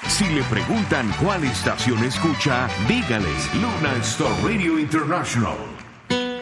Si le preguntan cuál estación escucha, dígale Luna Star Radio International.